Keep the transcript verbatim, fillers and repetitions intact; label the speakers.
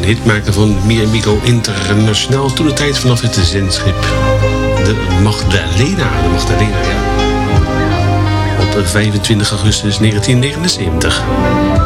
Speaker 1: hit maakte van Mi Amigo Internationaal. Toen de tijd vanaf het zendschip. De Magdalena. De Magdalena, ja. Op vijfentwintig augustus negentien negenenzeventig.